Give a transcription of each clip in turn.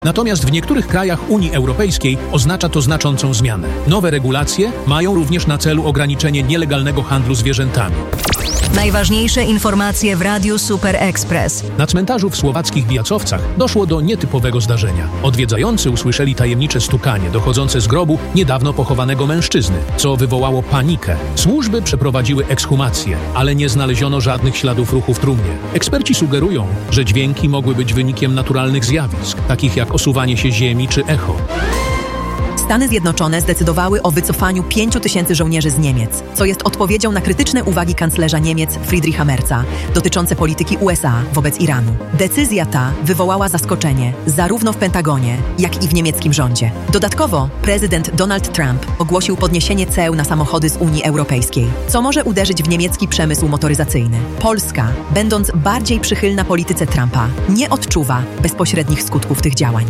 Natomiast w niektórych krajach Unii Europejskiej oznacza to znaczącą zmianę. Nowe regulacje mają również na celu ograniczenie nielegalnego handlu zwierzętami. Najważniejsze informacje w Radiu Super Express. Na cmentarzu w słowackich Bijacowcach doszło do nietypowego zdarzenia. Odwiedzający usłyszeli tajemnicze stukanie dochodzące z grobu niedawno pochowanego mężczyzny, co wywołało panikę. Służby przeprowadziły ekshumację, ale nie znaleziono żadnych śladów ruchu w trumnie. Eksperci sugerują, że dźwięki mogły być wynikiem naturalnych zjawisk, takich jak osuwanie się ziemi czy echo. Stany Zjednoczone zdecydowały o wycofaniu 5000 żołnierzy z Niemiec, co jest odpowiedzią na krytyczne uwagi kanclerza Niemiec Friedricha Merza dotyczące polityki USA wobec Iranu. Decyzja ta wywołała zaskoczenie zarówno w Pentagonie, jak i w niemieckim rządzie. Dodatkowo prezydent Donald Trump ogłosił podniesienie ceł na samochody z Unii Europejskiej, co może uderzyć w niemiecki przemysł motoryzacyjny. Polska, będąc bardziej przychylna polityce Trumpa, nie odczuwa bezpośrednich skutków tych działań.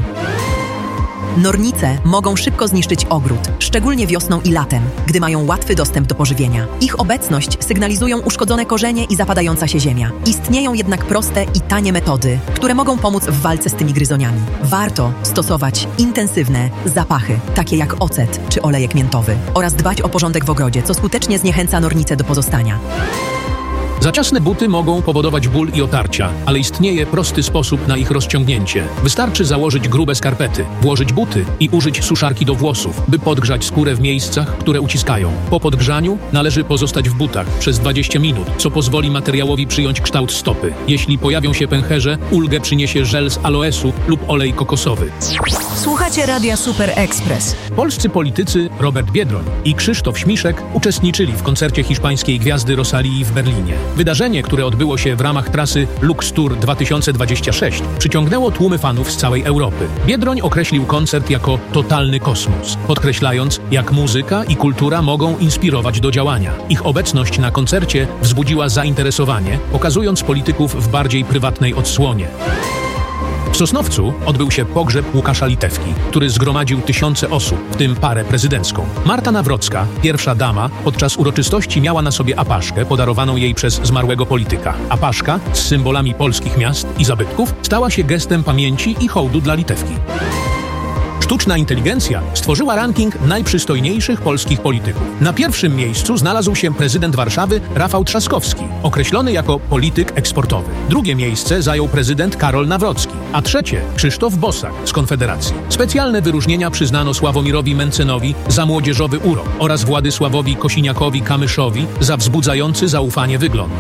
Nornice mogą szybko zniszczyć ogród, szczególnie wiosną i latem, gdy mają łatwy dostęp do pożywienia. Ich obecność sygnalizują uszkodzone korzenie i zapadająca się ziemia. Istnieją jednak proste i tanie metody, które mogą pomóc w walce z tymi gryzoniami. Warto stosować intensywne zapachy, takie jak ocet czy olejek miętowy, oraz dbać o porządek w ogrodzie, co skutecznie zniechęca nornice do pozostania. Za ciasne buty mogą powodować ból i otarcia, ale istnieje prosty sposób na ich rozciągnięcie. Wystarczy założyć grube skarpety, włożyć buty i użyć suszarki do włosów, by podgrzać skórę w miejscach, które uciskają. Po podgrzaniu należy pozostać w butach przez 20 minut, co pozwoli materiałowi przyjąć kształt stopy. Jeśli pojawią się pęcherze, ulgę przyniesie żel z aloesu lub olej kokosowy. Słuchacie Radia Super Express. Polscy politycy Robert Biedroń i Krzysztof Śmiszek uczestniczyli w koncercie hiszpańskiej gwiazdy Rosalii w Berlinie. Wydarzenie, które odbyło się w ramach trasy Lux Tour 2026, przyciągnęło tłumy fanów z całej Europy. Biedroń określił koncert jako totalny kosmos, podkreślając, jak muzyka i kultura mogą inspirować do działania. Ich obecność na koncercie wzbudziła zainteresowanie, pokazując polityków w bardziej prywatnej odsłonie. W Sosnowcu odbył się pogrzeb Łukasza Litewki, który zgromadził tysiące osób, w tym parę prezydencką. Marta Nawrocka, pierwsza dama, podczas uroczystości miała na sobie apaszkę podarowaną jej przez zmarłego polityka. Apaszka z symbolami polskich miast i zabytków stała się gestem pamięci i hołdu dla Litewki. Sztuczna inteligencja stworzyła ranking najprzystojniejszych polskich polityków. Na pierwszym miejscu znalazł się prezydent Warszawy Rafał Trzaskowski, określony jako polityk eksportowy. Drugie miejsce zajął prezydent Karol Nawrocki, a trzecie Krzysztof Bosak z Konfederacji. Specjalne wyróżnienia przyznano Sławomirowi Mencenowi za młodzieżowy urok oraz Władysławowi Kosiniakowi-Kamyszowi za wzbudzający zaufanie wygląd.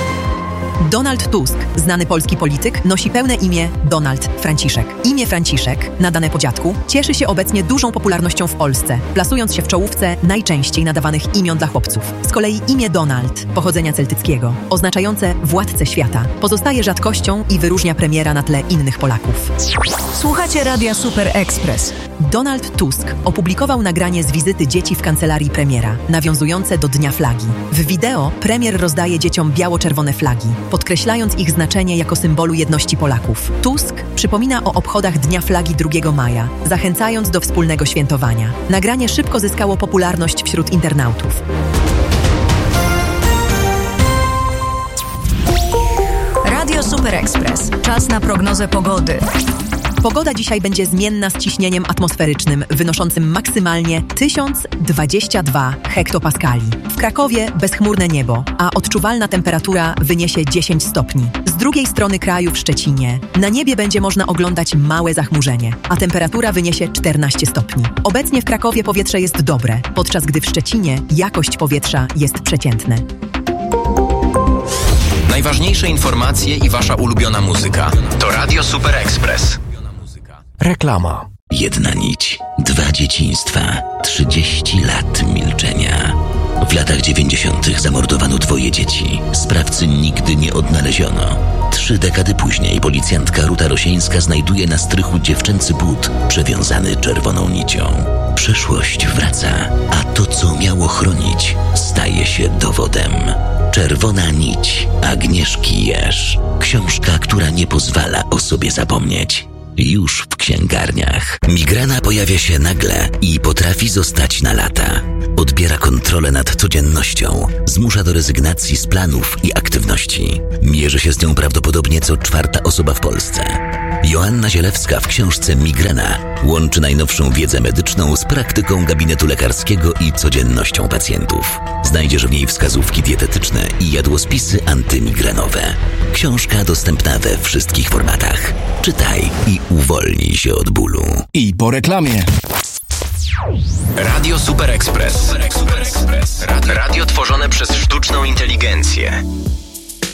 Donald Tusk, znany polski polityk, nosi pełne imię Donald Franciszek. Imię Franciszek, nadane po dziadku, cieszy się obecnie dużą popularnością w Polsce, plasując się w czołówce najczęściej nadawanych imion dla chłopców. Z kolei imię Donald, pochodzenia celtyckiego, oznaczające władcę świata, pozostaje rzadkością i wyróżnia premiera na tle innych Polaków. Słuchacie Radia Super Express. Donald Tusk opublikował nagranie z wizyty dzieci w kancelarii premiera, nawiązujące do Dnia Flagi. W wideo premier rozdaje dzieciom biało-czerwone flagi, podkreślając ich znaczenie jako symbolu jedności Polaków. Tusk przypomina o obchodach Dnia Flagi 2 maja, zachęcając do wspólnego świętowania. Nagranie szybko zyskało popularność wśród internautów. Radio Super Express. Czas na prognozę pogody. Pogoda dzisiaj będzie zmienna z ciśnieniem atmosferycznym wynoszącym maksymalnie 1022 hektopaskali. W Krakowie bezchmurne niebo, a odczuwalna temperatura wyniesie 10 stopni. Z drugiej strony kraju w Szczecinie na niebie będzie można oglądać małe zachmurzenie, a temperatura wyniesie 14 stopni. Obecnie w Krakowie powietrze jest dobre, podczas gdy w Szczecinie jakość powietrza jest przeciętna. Najważniejsze informacje i wasza ulubiona muzyka to Radio Super Express. Reklama. Jedna nić, 2 dzieciństwa, 30 lat milczenia. W latach 90. zamordowano 2 dzieci. Sprawcy nigdy nie odnaleziono. 3 dekady później policjantka Ruta Rosieńska znajduje na strychu dziewczęcy but przewiązany czerwoną nicią. Przeszłość wraca, a to, co miało chronić, staje się dowodem. Czerwona nić Agnieszki Jerz. Książka, która nie pozwala o sobie zapomnieć. Już w księgarniach. Migrena pojawia się nagle i potrafi zostać na lata. Odbiera kontrolę nad codziennością, zmusza do rezygnacji z planów i aktywności. Mierzy się z nią prawdopodobnie co 4. osoba w Polsce. Joanna Zielewska w książce Migrena łączy najnowszą wiedzę medyczną z praktyką gabinetu lekarskiego i codziennością pacjentów. Znajdziesz w niej wskazówki dietetyczne i jadłospisy antymigrenowe. Książka dostępna we wszystkich formatach. Czytaj i uwolnij się od bólu. I po reklamie. Radio Super Express. Radio tworzone przez sztuczną inteligencję.